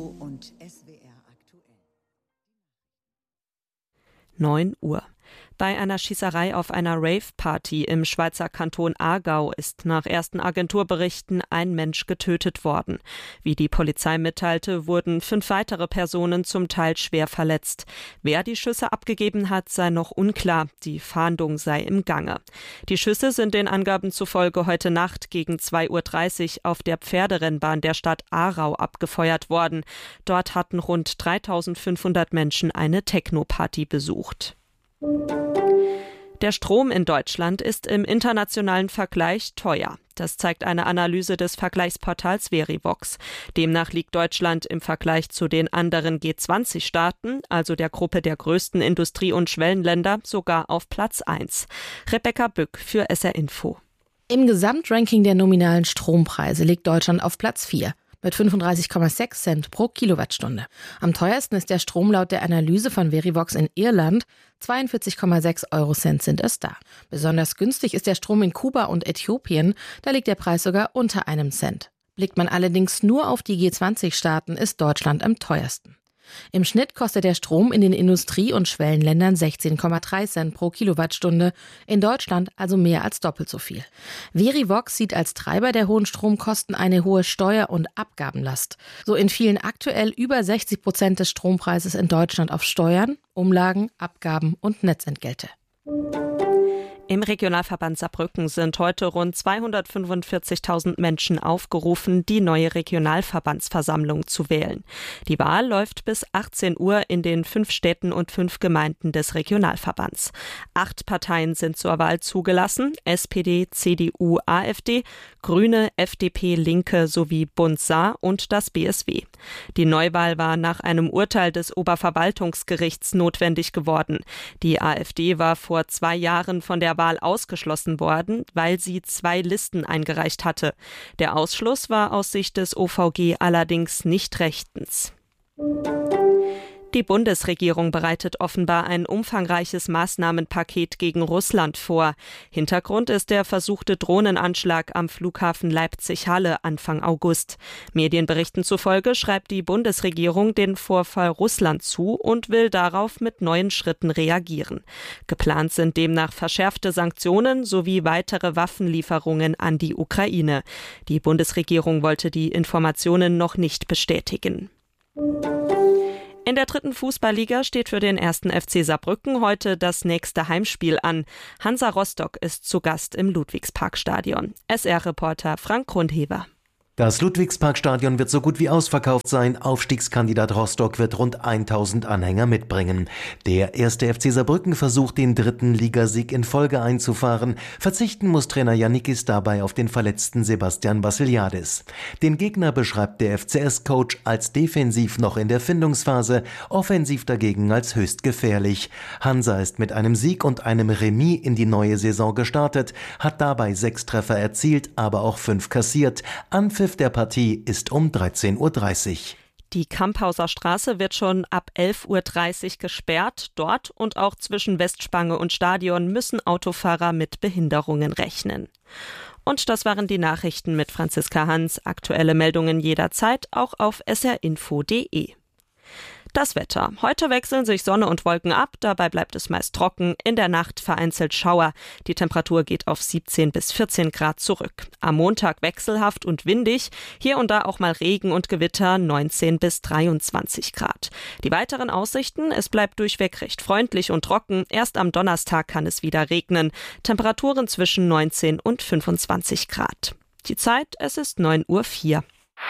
Info und SWR aktuell. 9 Uhr. Bei einer Schießerei auf einer Rave-Party im Schweizer Kanton Aargau ist nach ersten Agenturberichten ein Mensch getötet worden. Wie die Polizei mitteilte, wurden 5 weitere Personen zum Teil schwer verletzt. Wer die Schüsse abgegeben hat, sei noch unklar. Die Fahndung sei im Gange. Die Schüsse sind den Angaben zufolge heute Nacht gegen 2:30 Uhr auf der Pferderennbahn der Stadt Aarau abgefeuert worden. Dort hatten rund 3.500 Menschen eine Techno-Party besucht. Der Strom in Deutschland ist im internationalen Vergleich teuer. Das zeigt eine Analyse des Vergleichsportals Verivox. Demnach liegt Deutschland im Vergleich zu den anderen G20-Staaten, also der Gruppe der größten Industrie- und Schwellenländer, sogar auf Platz 1. Rebecca Bück für SR Info. Im Gesamtranking der nominalen Strompreise liegt Deutschland auf Platz 4. Mit 35,6 Cent pro Kilowattstunde. Am teuersten ist der Strom laut der Analyse von Verivox in Irland. 42,6 Eurocent sind es da. Besonders günstig ist der Strom in Kuba und Äthiopien. Da liegt der Preis sogar unter einem Cent. Blickt man allerdings nur auf die G20-Staaten, ist Deutschland am teuersten. Im Schnitt kostet der Strom in den Industrie- und Schwellenländern 16,3 Cent pro Kilowattstunde, in Deutschland also mehr als doppelt so viel. Verivox sieht als Treiber der hohen Stromkosten eine hohe Steuer- und Abgabenlast. So entfielen aktuell über 60% des Strompreises in Deutschland auf Steuern, Umlagen, Abgaben und Netzentgelte. Im Regionalverband Saarbrücken sind heute rund 245.000 Menschen aufgerufen, die neue Regionalverbandsversammlung zu wählen. Die Wahl läuft bis 18 Uhr in den 5 Städten und 5 Gemeinden des Regionalverbands. 8 Parteien sind zur Wahl zugelassen: SPD, CDU, AfD, Grüne, FDP, Linke sowie Bund Saar und das BSW. Die Neuwahl war nach einem Urteil des Oberverwaltungsgerichts notwendig geworden. Die AfD war vor 2 Jahren von der Wahl ausgeschlossen worden, weil sie 2 Listen eingereicht hatte. Der Ausschluss war aus Sicht des OVG allerdings nicht rechtens. Die Bundesregierung bereitet offenbar ein umfangreiches Maßnahmenpaket gegen Russland vor. Hintergrund ist der versuchte Drohnenanschlag am Flughafen Leipzig-Halle Anfang August. Medienberichten zufolge schreibt die Bundesregierung den Vorfall Russland zu und will darauf mit neuen Schritten reagieren. Geplant sind demnach verschärfte Sanktionen sowie weitere Waffenlieferungen an die Ukraine. Die Bundesregierung wollte die Informationen noch nicht bestätigen. In der 3. Fußballliga steht für den 1. FC Saarbrücken heute das nächste Heimspiel an. Hansa Rostock ist zu Gast im Ludwigsparkstadion. SR-Reporter Frank Grundhever. Das Ludwigsparkstadion wird so gut wie ausverkauft sein. Aufstiegskandidat Rostock wird rund 1000 Anhänger mitbringen. Der 1. FC Saarbrücken versucht, den 3. Ligasieg in Folge einzufahren. Verzichten muss Trainer Jannikis dabei auf den verletzten Sebastian Vassiliadis. Den Gegner beschreibt der FCS-Coach als defensiv noch in der Findungsphase, offensiv dagegen als höchst gefährlich. Hansa ist mit einem Sieg und einem Remis in die neue Saison gestartet, hat dabei 6 Treffer erzielt, aber auch 5 kassiert. Anpfiff der Partie ist um 13:30 Uhr. Die Kamphauser Straße wird schon ab 11:30 Uhr gesperrt. Dort und auch zwischen Westspange und Stadion müssen Autofahrer mit Behinderungen rechnen. Und das waren die Nachrichten mit Franziska Hans. Aktuelle Meldungen jederzeit auch auf srinfo.de. Das Wetter. Heute wechseln sich Sonne und Wolken ab, dabei bleibt es meist trocken, in der Nacht vereinzelt Schauer. Die Temperatur geht auf 17 bis 14 Grad zurück. Am Montag wechselhaft und windig, hier und da auch mal Regen und Gewitter, 19 bis 23 Grad. Die weiteren Aussichten: es bleibt durchweg recht freundlich und trocken, erst am Donnerstag kann es wieder regnen. Temperaturen zwischen 19 und 25 Grad. Die Zeit, es ist 9:04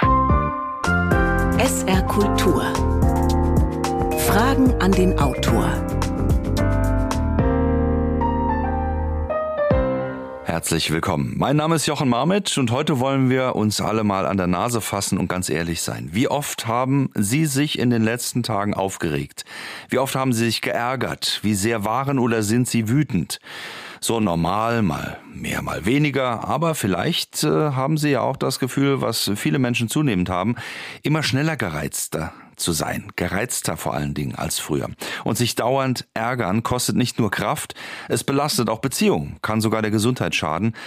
Uhr. SR Kultur. Fragen an den Autor. Herzlich willkommen. Mein Name ist Jochen Marmit und heute wollen wir uns alle mal an der Nase fassen und ganz ehrlich sein. Wie oft haben Sie sich in den letzten Tagen aufgeregt? Wie oft haben Sie sich geärgert? Wie sehr waren oder sind Sie wütend? So normal, mal mehr, mal weniger, aber vielleicht haben Sie ja auch das Gefühl, was viele Menschen zunehmend haben, immer schneller gereizter zu sein, gereizter vor allen Dingen als früher. Und sich dauernd ärgern kostet nicht nur Kraft, es belastet auch Beziehungen, kann sogar der Gesundheit schaden.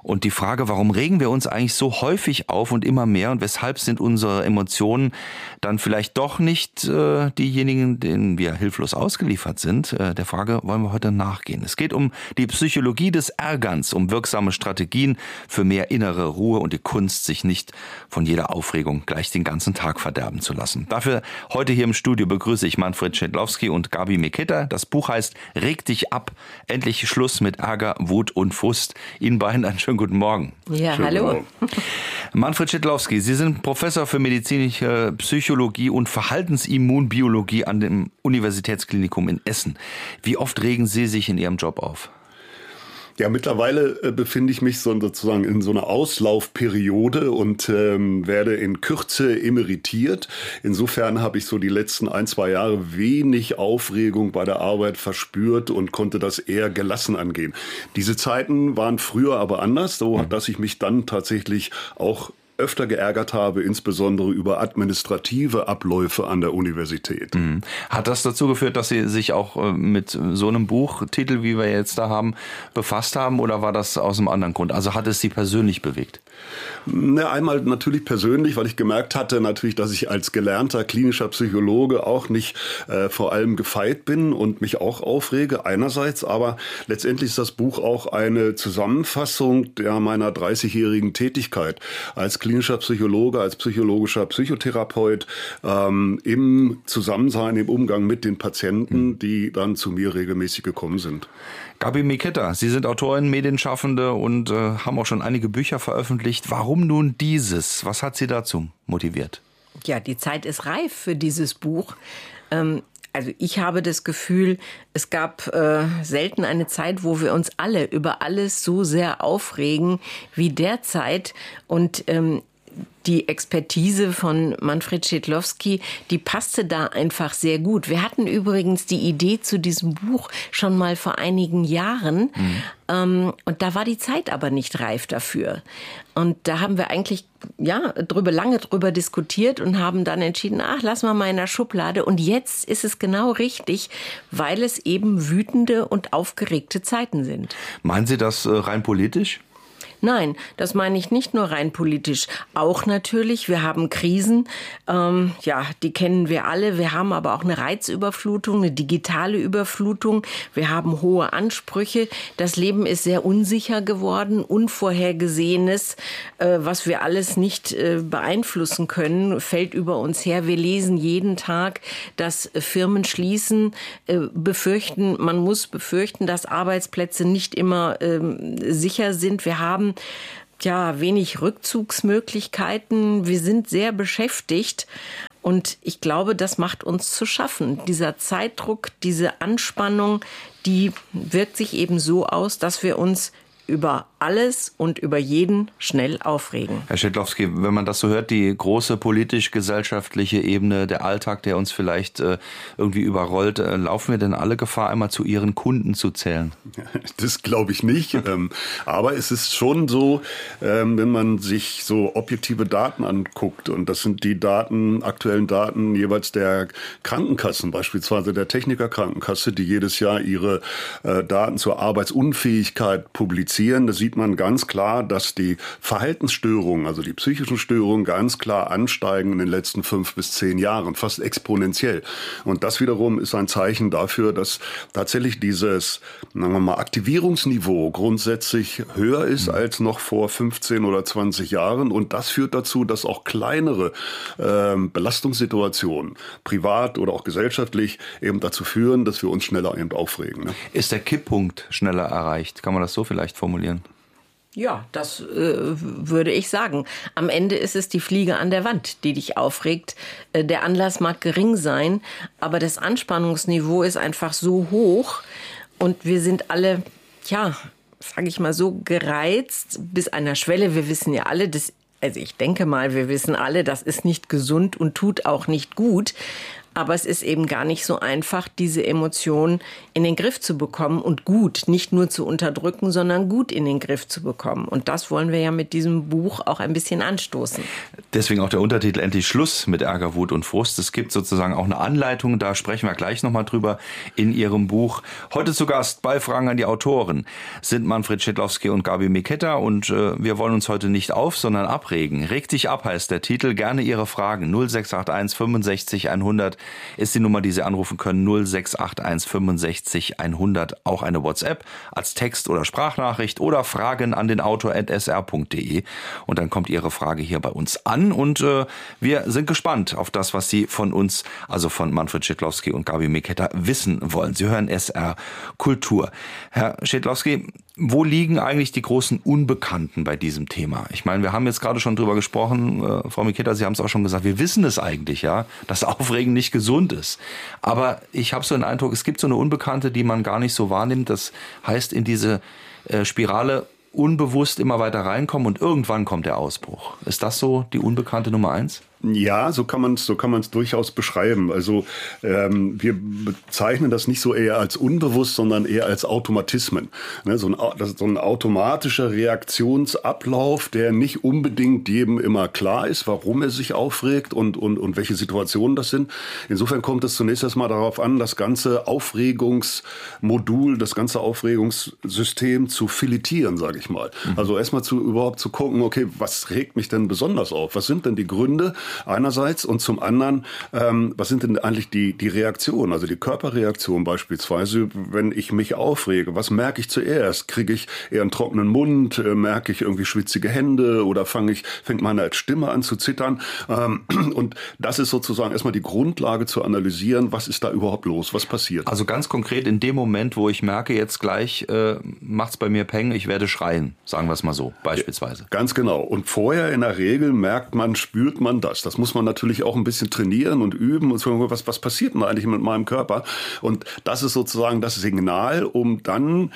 Und die Frage, warum regen wir uns eigentlich so häufig auf und immer mehr und weshalb sind unsere Emotionen dann vielleicht doch nicht diejenigen, denen wir hilflos ausgeliefert sind, der Frage wollen wir heute nachgehen. Es geht um die Psychologie des Ärgerns, um wirksame Strategien für mehr innere Ruhe und die Kunst, sich nicht von jeder Aufregung gleich den ganzen Tag verderben zu lassen. Dafür heute hier im Studio begrüße ich Manfred Schnitlowski und Gabi Mikita. Das Buch heißt Reg dich ab, endlich Schluss mit Ärger, Wut und Frust. Ihnen beiden einen schönen guten Morgen. Ja, hallo. Manfred Schnitlowski, Sie sind Professor für medizinische Psychologie und Verhaltensimmunbiologie an dem Universitätsklinikum in Essen. Wie oft regen Sie sich in Ihrem Job auf? Ja, mittlerweile befinde ich mich sozusagen in so einer Auslaufperiode und werde in Kürze emeritiert. Insofern habe ich so die letzten 1-2 Jahre wenig Aufregung bei der Arbeit verspürt und konnte das eher gelassen angehen. Diese Zeiten waren früher aber anders, so dass ich mich dann tatsächlich auch öfter geärgert habe, insbesondere über administrative Abläufe an der Universität. Hat das dazu geführt, dass Sie sich auch mit so einem Buchtitel, wie wir jetzt da haben, befasst haben, oder war das aus einem anderen Grund? Also hat es Sie persönlich bewegt? Na, einmal natürlich persönlich, weil ich gemerkt hatte natürlich, dass ich als gelernter klinischer Psychologe auch nicht vor allem gefeit bin und mich auch aufrege einerseits, aber letztendlich ist das Buch auch eine Zusammenfassung meiner 30-jährigen Tätigkeit als klinischer Psychologe, als psychologischer Psychotherapeut im Zusammensein, im Umgang mit den Patienten, die dann zu mir regelmäßig gekommen sind. Gabi Mikita, Sie sind Autorin, Medienschaffende und haben auch schon einige Bücher veröffentlicht. Warum nun dieses? Was hat Sie dazu motiviert? Ja, die Zeit ist reif für dieses Buch. Also ich habe das Gefühl, es gab selten eine Zeit, wo wir uns alle über alles so sehr aufregen wie derzeit. Und die Expertise von Manfred Schnitlowski, die passte da einfach sehr gut. Wir hatten übrigens die Idee zu diesem Buch schon mal vor einigen Jahren. Und da war die Zeit aber nicht reif dafür. Und da haben wir eigentlich lange drüber diskutiert und haben dann entschieden, lassen wir mal in der Schublade. Und jetzt ist es genau richtig, weil es eben wütende und aufgeregte Zeiten sind. Meinen Sie das rein politisch? Nein, das meine ich nicht nur rein politisch. Auch natürlich, wir haben Krisen, die kennen wir alle. Wir haben aber auch eine Reizüberflutung, eine digitale Überflutung. Wir haben hohe Ansprüche. Das Leben ist sehr unsicher geworden, Unvorhergesehenes, was wir alles nicht beeinflussen können, fällt über uns her. Wir lesen jeden Tag, dass Firmen schließen, man muss befürchten, dass Arbeitsplätze nicht immer sicher sind. Wir haben wenig Rückzugsmöglichkeiten. Wir sind sehr beschäftigt. Und ich glaube, das macht uns zu schaffen. Dieser Zeitdruck, diese Anspannung, die wirkt sich eben so aus, dass wir uns über alles und über jeden schnell aufregen. Herr Schnitlowski, wenn man das so hört, die große politisch-gesellschaftliche Ebene, der Alltag, der uns vielleicht irgendwie überrollt, laufen wir denn alle Gefahr, einmal zu Ihren Kunden zu zählen? Das glaube ich nicht. Aber es ist schon so, wenn man sich so objektive Daten anguckt, und das sind die aktuellen Daten jeweils der Krankenkassen, beispielsweise der Technikerkrankenkasse, die jedes Jahr ihre Daten zur Arbeitsunfähigkeit publizieren. Da sieht man ganz klar, dass die Verhaltensstörungen, also die psychischen Störungen, ganz klar ansteigen in den letzten 5 bis 10 Jahren, fast exponentiell. Und das wiederum ist ein Zeichen dafür, dass tatsächlich dieses, sagen wir mal, Aktivierungsniveau grundsätzlich höher ist als noch vor 15 oder 20 Jahren. Und das führt dazu, dass auch kleinere Belastungssituationen, privat oder auch gesellschaftlich, eben dazu führen, dass wir uns schneller eben aufregen. Ne? Ist der Kipppunkt schneller erreicht? Kann man das so vielleicht formulieren? Ja, das würde ich sagen. Am Ende ist es die Fliege an der Wand, die dich aufregt. Der Anlass mag gering sein, aber das Anspannungsniveau ist einfach so hoch und wir sind alle, sage ich mal so, gereizt bis einer Schwelle. Wir wissen ja alle, ich denke mal, wir wissen alle, das ist nicht gesund und tut auch nicht gut. Aber es ist eben gar nicht so einfach, diese Emotionen in den Griff zu bekommen und gut, nicht nur zu unterdrücken, sondern gut in den Griff zu bekommen. Und das wollen wir ja mit diesem Buch auch ein bisschen anstoßen. Deswegen auch der Untertitel Endlich Schluss mit Ärger, Wut und Frust. Es gibt sozusagen auch eine Anleitung, da sprechen wir gleich nochmal drüber in Ihrem Buch. Heute zu Gast bei Fragen an die Autoren sind Manfred Schidlowski und Gabi Miketta und wir wollen uns heute nicht auf, sondern abregen. Reg dich ab heißt der Titel. Gerne Ihre Fragen. 0681 65 100 ist die Nummer, die Sie anrufen können. 0681 65 100. Auch eine WhatsApp als Text- oder Sprachnachricht oder Fragen an den Autor@sr.de. Und dann kommt Ihre Frage hier bei uns an. Und wir sind gespannt auf das, was Sie von uns, also von Manfred Schidlowski und Gabi Miketta, wissen wollen. Sie hören SR Kultur. Herr Schidlowski, wo liegen eigentlich die großen Unbekannten bei diesem Thema? Ich meine, wir haben jetzt gerade schon drüber gesprochen, Frau Miketta, Sie haben es auch schon gesagt, wir wissen es eigentlich, ja, dass Aufregen nicht gesund ist. Aber ich habe so den Eindruck, es gibt so eine Unbekannte, die man gar nicht so wahrnimmt. Das heißt, in diese Spirale unbewusst immer weiter reinkommen und irgendwann kommt der Ausbruch. Ist das so die Unbekannte Nummer 1? Ja, so kann man es durchaus beschreiben. Also wir bezeichnen das nicht so eher als unbewusst, sondern eher als Automatismen. Ne, so ein automatischer Reaktionsablauf, der nicht unbedingt jedem immer klar ist, warum er sich aufregt und welche Situationen das sind. Insofern kommt es zunächst erstmal darauf an, das ganze Aufregungsmodul, das ganze Aufregungssystem zu filetieren, sage ich mal. Also erstmal überhaupt zu gucken, okay, was regt mich denn besonders auf? Was sind denn die Gründe? Einerseits und zum anderen, was sind denn eigentlich die Reaktionen, also die Körperreaktion beispielsweise, wenn ich mich aufrege, was merke ich zuerst? Kriege ich eher einen trockenen Mund, merke ich irgendwie schwitzige Hände oder fängt meine Stimme an zu zittern? Und das ist sozusagen erstmal die Grundlage zu analysieren, was ist da überhaupt los, was passiert. Also ganz konkret in dem Moment, wo ich merke, jetzt gleich macht's bei mir Peng, ich werde schreien, sagen wir es mal so, beispielsweise. Ganz genau. Und vorher in der Regel spürt man das. Das muss man natürlich auch ein bisschen trainieren und üben und so, was passiert denn eigentlich mit meinem Körper? Und das ist sozusagen das Signal, um dann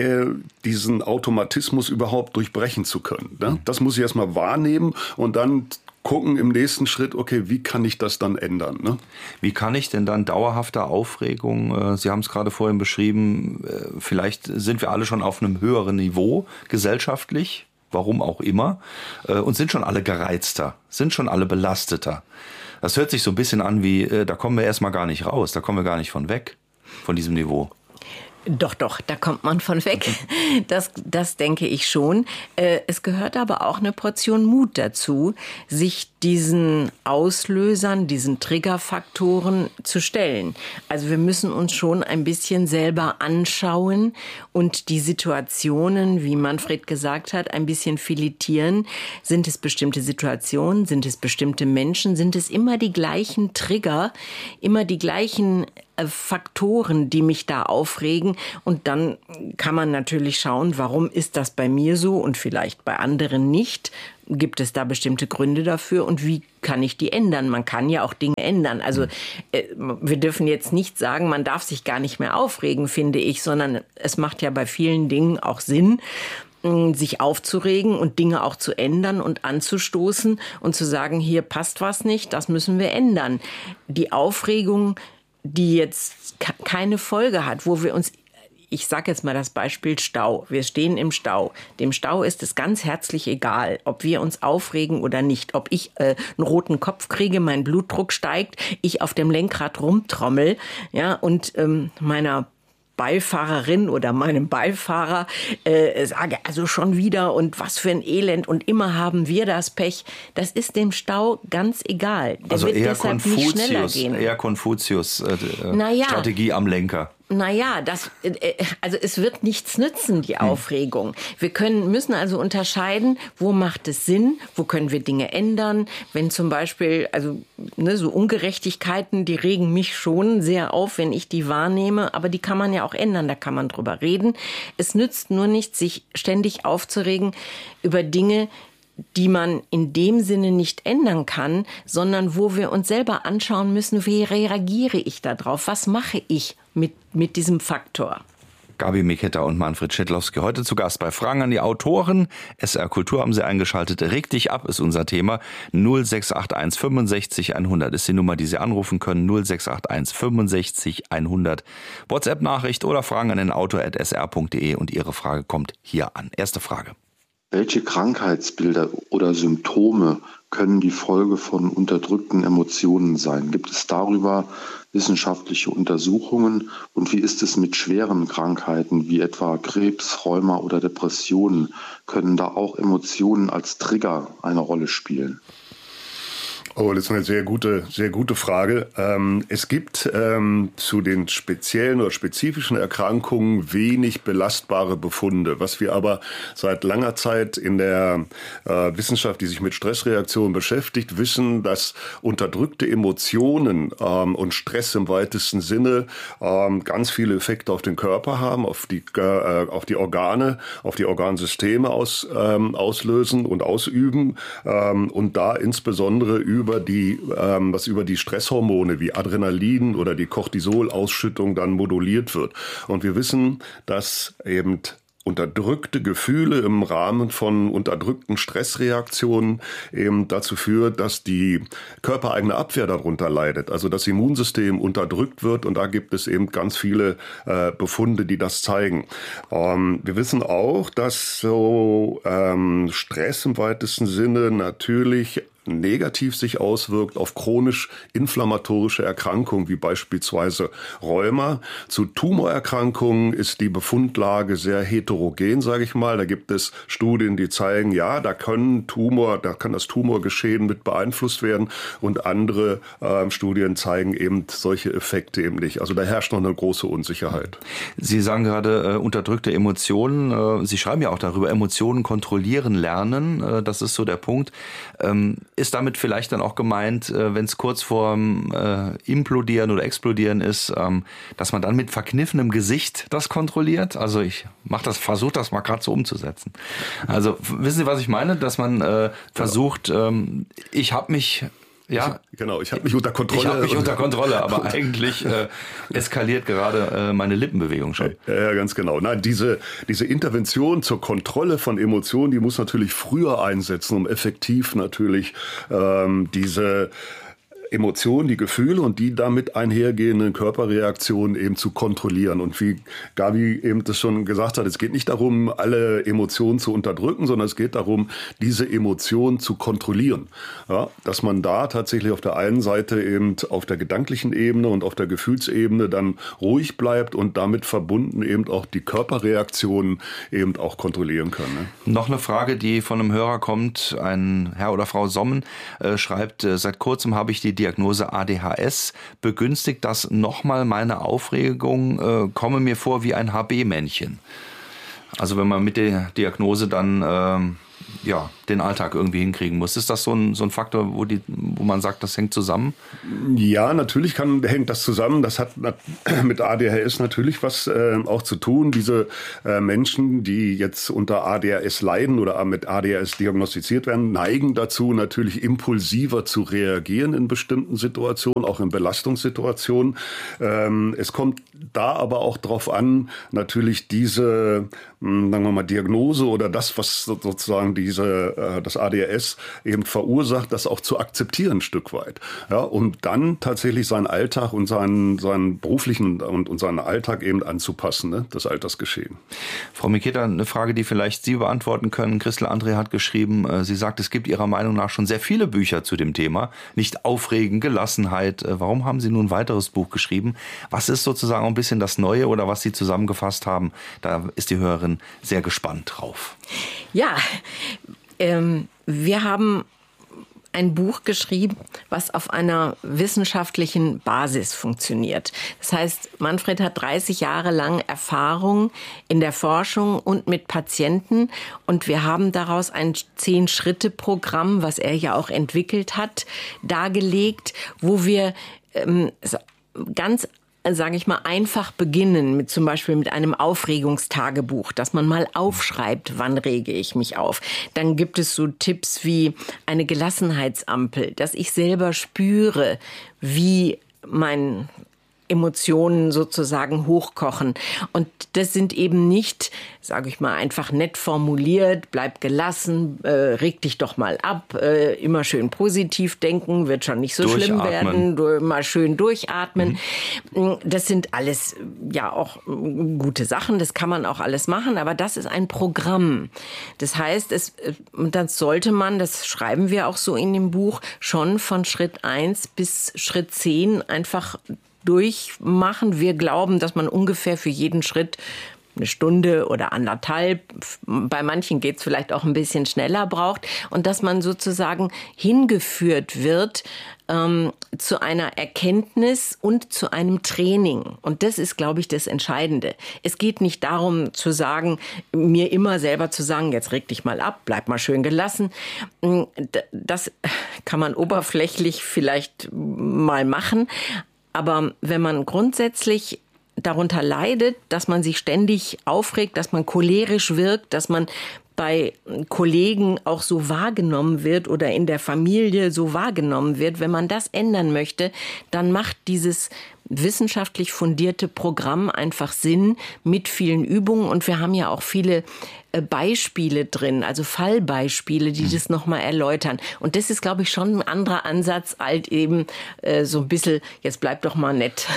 diesen Automatismus überhaupt durchbrechen zu können. Ne? Das muss ich erstmal wahrnehmen und dann gucken im nächsten Schritt, okay, wie kann ich das dann ändern? Ne? Wie kann ich denn dann dauerhafte Aufregung, Sie haben es gerade vorhin beschrieben, vielleicht sind wir alle schon auf einem höheren Niveau gesellschaftlich, warum auch immer, und sind schon alle gereizter, sind schon alle belasteter. Das hört sich so ein bisschen an wie, da kommen wir erstmal gar nicht raus, da kommen wir gar nicht von weg, von diesem Niveau. Doch, da kommt man von weg. Das denke ich schon. Es gehört aber auch eine Portion Mut dazu, sich diesen Auslösern, diesen Triggerfaktoren zu stellen. Also wir müssen uns schon ein bisschen selber anschauen und die Situationen, wie Manfred gesagt hat, ein bisschen filetieren. Sind es bestimmte Situationen? Sind es bestimmte Menschen? Sind es immer die gleichen Trigger? Immer die gleichen Faktoren, die mich da aufregen? Und dann kann man natürlich schauen, warum ist das bei mir so und vielleicht bei anderen nicht? Gibt es da bestimmte Gründe dafür und wie kann ich die ändern? Man kann ja auch Dinge ändern. Also wir dürfen jetzt nicht sagen, man darf sich gar nicht mehr aufregen, finde ich, sondern es macht ja bei vielen Dingen auch Sinn, sich aufzuregen und Dinge auch zu ändern und anzustoßen und zu sagen, hier passt was nicht, das müssen wir ändern. Die Aufregung, die jetzt keine Folge hat, wo wir uns, ich sage jetzt mal das Beispiel Stau. Wir stehen im Stau. Dem Stau ist es ganz herzlich egal, ob wir uns aufregen oder nicht. Ob ich einen roten Kopf kriege, mein Blutdruck steigt, ich auf dem Lenkrad rumtrommel, ja, und meiner Beifahrerin oder meinem Beifahrer sage, also schon wieder und was für ein Elend und immer haben wir das Pech. Das ist dem Stau ganz egal. Der also wird eher deshalb nicht schneller gehen. Eher Konfuzius Strategie am Lenker. Naja, also es wird nichts nützen, die Aufregung. Wir müssen also unterscheiden, wo macht es Sinn, wo können wir Dinge ändern. Wenn zum Beispiel, so Ungerechtigkeiten, die regen mich schon sehr auf, wenn ich die wahrnehme, aber die kann man ja auch ändern, da kann man drüber reden. Es nützt nur nicht, sich ständig aufzuregen über Dinge, die man in dem Sinne nicht ändern kann, sondern wo wir uns selber anschauen müssen, wie reagiere ich da drauf, was mache ich mit diesem Faktor. Gabi Miketta und Manfred Schidlowski heute zu Gast bei Fragen an die Autoren. SR Kultur haben Sie eingeschaltet. Reg dich ab ist unser Thema. 0681 65 100 ist die Nummer, die Sie anrufen können. 0681 65 100. WhatsApp-Nachricht oder Fragen an den autor@sr.de und Ihre Frage kommt hier an. Erste Frage. Welche Krankheitsbilder oder Symptome können die Folge von unterdrückten Emotionen sein? Gibt es darüber wissenschaftliche Untersuchungen? Und wie ist es mit schweren Krankheiten wie etwa Krebs, Rheuma oder Depressionen? Können da auch Emotionen als Trigger eine Rolle spielen? Oh, das ist eine sehr gute Frage. Es gibt zu den speziellen oder spezifischen Erkrankungen wenig belastbare Befunde. Was wir aber seit langer Zeit in der Wissenschaft, die sich mit Stressreaktionen beschäftigt, wissen, dass unterdrückte Emotionen und Stress im weitesten Sinne ganz viele Effekte auf den Körper haben, auf die Organe, auf die Organsysteme auslösen und ausüben und da insbesondere über die Stresshormone wie Adrenalin oder die Cortisolausschüttung dann moduliert wird. Und wir wissen, dass eben unterdrückte Gefühle im Rahmen von unterdrückten Stressreaktionen eben dazu führt, dass die körpereigene Abwehr darunter leidet, also das Immunsystem unterdrückt wird, und da gibt es eben ganz viele Befunde, die das zeigen. Wir wissen auch, dass so Stress im weitesten Sinne natürlich negativ sich auswirkt auf chronisch inflammatorische Erkrankungen wie beispielsweise Rheuma. Zu Tumorerkrankungen ist die Befundlage sehr heterogen, sage ich mal. Da gibt es Studien, die zeigen, ja, da kann das Tumorgeschehen mit beeinflusst werden, und andere Studien zeigen eben solche Effekte eben nicht. Also da herrscht noch eine große Unsicherheit. Sie sagen gerade unterdrückte Emotionen. Sie schreiben ja auch darüber, Emotionen kontrollieren lernen. Das ist so der Punkt. Ist damit vielleicht dann auch gemeint, wenn es kurz vorm Implodieren oder Explodieren ist, dass man dann mit verkniffenem Gesicht das kontrolliert? Also ich versuche das mal gerade so umzusetzen. Also wissen Sie, was ich meine? Dass man versucht, ich habe mich unter Kontrolle. Ich habe mich unter Kontrolle, aber eigentlich eskaliert gerade meine Lippenbewegung schon. Ja, ganz genau. Nein, diese Intervention zur Kontrolle von Emotionen, die muss natürlich früher einsetzen, um effektiv natürlich diese Emotionen, die Gefühle und die damit einhergehenden Körperreaktionen eben zu kontrollieren. Und wie Gabi eben das schon gesagt hat, es geht nicht darum, alle Emotionen zu unterdrücken, sondern es geht darum, diese Emotionen zu kontrollieren. Ja, dass man da tatsächlich auf der einen Seite eben auf der gedanklichen Ebene und auf der Gefühlsebene dann ruhig bleibt und damit verbunden eben auch die Körperreaktionen eben auch kontrollieren kann. Ne? Noch eine Frage, die von einem Hörer kommt. Ein Herr oder Frau Sommen schreibt, seit kurzem habe ich die Diagnose ADHS. Begünstigt das nochmal meine Aufregung? Komme mir vor wie ein HB-Männchen. Also wenn man mit der Diagnose dann den Alltag irgendwie hinkriegen muss. Ist das so ein Faktor, wo man sagt, das hängt zusammen? Ja, natürlich hängt das zusammen. Das hat mit ADHS natürlich was auch zu tun. Diese Menschen, die jetzt unter ADHS leiden oder mit ADHS diagnostiziert werden, neigen dazu, natürlich impulsiver zu reagieren in bestimmten Situationen, auch in Belastungssituationen. Es kommt da aber auch drauf an, natürlich diese, sagen wir mal, Diagnose oder das, was sozusagen das ADHS eben verursacht, das auch zu akzeptieren ein Stück weit. Ja, um dann tatsächlich seinen Alltag und seinen beruflichen und seinen Alltag eben anzupassen, ne, das Altersgeschehen. Frau Miketta, eine Frage, die vielleicht Sie beantworten können. Christel André hat geschrieben, sie sagt, es gibt Ihrer Meinung nach schon sehr viele Bücher zu dem Thema. Nicht aufregen, Gelassenheit. Warum haben Sie nun ein weiteres Buch geschrieben? Was ist sozusagen ein bisschen das Neue oder was Sie zusammengefasst haben? Da ist die Hörerin sehr gespannt drauf. Ja, wir haben ein Buch geschrieben, was auf einer wissenschaftlichen Basis funktioniert. Das heißt, Manfred hat 30 Jahre lang Erfahrung in der Forschung und mit Patienten, und wir haben daraus ein 10-Schritte-Programm, was er ja auch entwickelt hat, dargelegt, wo wir ganz, sage ich mal, einfach beginnen, zum Beispiel mit einem Aufregungstagebuch, dass man mal aufschreibt, wann rege ich mich auf. Dann gibt es so Tipps wie eine Gelassenheitsampel, dass ich selber spüre, wie mein Emotionen sozusagen hochkochen. Und das sind eben nicht, sage ich mal, einfach nett formuliert, bleib gelassen, reg dich doch mal ab, immer schön positiv denken, wird schon nicht so schlimm werden, mal schön durchatmen. Das sind alles ja auch gute Sachen, das kann man auch alles machen, aber das ist ein Programm. Das heißt, das sollte man, das schreiben wir auch so in dem Buch, schon von Schritt 1 bis Schritt 10 einfach durchmachen. Wir glauben, dass man ungefähr für jeden Schritt eine Stunde oder 1,5, bei manchen geht es vielleicht auch ein bisschen schneller braucht und dass man sozusagen hingeführt wird zu einer Erkenntnis und zu einem Training. Und das ist, glaube ich, das Entscheidende. Es geht nicht darum zu sagen, mir immer selber zu sagen, jetzt reg dich mal ab, bleib mal schön gelassen. Das kann man oberflächlich vielleicht mal machen. Aber wenn man grundsätzlich darunter leidet, dass man sich ständig aufregt, dass man cholerisch wirkt, dass man bei Kollegen auch so wahrgenommen wird oder in der Familie so wahrgenommen wird, wenn man das ändern möchte, dann macht dieses wissenschaftlich fundierte Programm einfach Sinn mit vielen Übungen. Und wir haben ja auch viele Beispiele drin, also Fallbeispiele, die das nochmal erläutern. Und das ist, glaube ich, schon ein anderer Ansatz als eben so ein bisschen, jetzt bleib doch mal nett.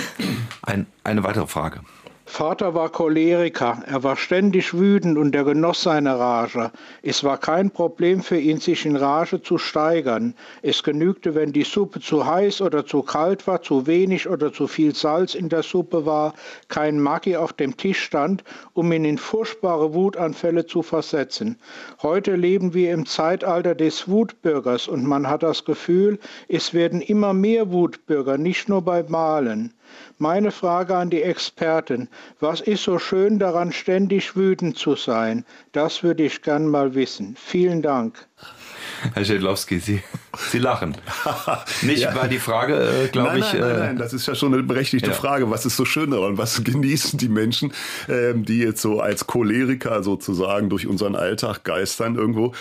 Eine weitere Frage. Vater war Choleriker, er war ständig wütend und er genoss seine Rage. Es war kein Problem für ihn, sich in Rage zu steigern. Es genügte, wenn die Suppe zu heiß oder zu kalt war, zu wenig oder zu viel Salz in der Suppe war, kein Maggi auf dem Tisch stand, um ihn in furchtbare Wutanfälle zu versetzen. Heute leben wir im Zeitalter des Wutbürgers und man hat das Gefühl, es werden immer mehr Wutbürger, nicht nur bei Wahlen. Meine Frage an die Experten, was ist so schön daran, ständig wütend zu sein? Das würde ich gern mal wissen. Vielen Dank. Herr Schädlowski, Sie lachen. Nicht war die Frage, glaube ich... Nein, das ist ja schon eine berechtigte Frage. Was ist so schön daran? Was genießen die Menschen, die jetzt so als Choleriker sozusagen durch unseren Alltag geistern irgendwo?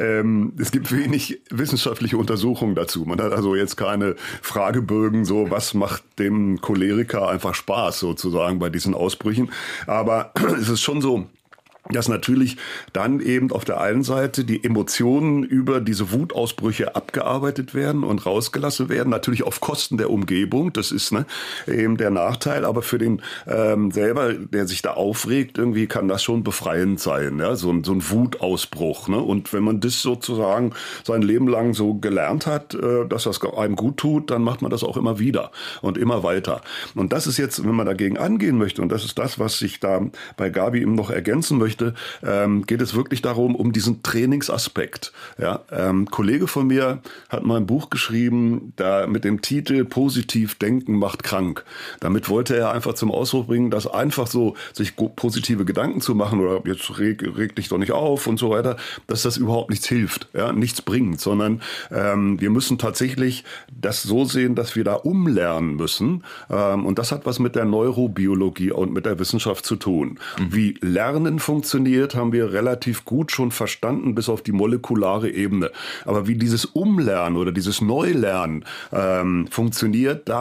Es gibt wenig wissenschaftliche Untersuchungen dazu. Man hat also jetzt keine Fragebögen, so was macht dem Choleriker einfach Spaß sozusagen bei diesen Ausbrüchen. Aber es ist schon so, dass natürlich dann eben auf der einen Seite die Emotionen über diese Wutausbrüche abgearbeitet werden und rausgelassen werden, natürlich auf Kosten der Umgebung, das ist eben der Nachteil, aber für den selber, der sich da aufregt, irgendwie kann das schon befreiend sein, ja? so ein Wutausbruch. Ne? Und wenn man das sozusagen sein Leben lang so gelernt hat, dass das einem gut tut, dann macht man das auch immer wieder und immer weiter. Und das ist jetzt, wenn man dagegen angehen möchte, und das ist das, was ich da bei Gabi eben noch ergänzen möchte, geht es wirklich darum, um diesen Trainingsaspekt. Ja, Kollege von mir hat mal ein Buch geschrieben, da mit dem Titel Positiv denken macht krank. Damit wollte er einfach zum Ausdruck bringen, dass einfach so sich positive Gedanken zu machen oder jetzt reg dich doch nicht auf und so weiter, dass das überhaupt nichts hilft, ja, nichts bringt, sondern wir müssen tatsächlich das so sehen, dass wir da umlernen müssen. Und das hat was mit der Neurobiologie und mit der Wissenschaft zu tun. Wie Lernen funktioniert, haben wir relativ gut schon verstanden, bis auf die molekulare Ebene. Aber wie dieses Umlernen oder dieses Neulernen funktioniert, da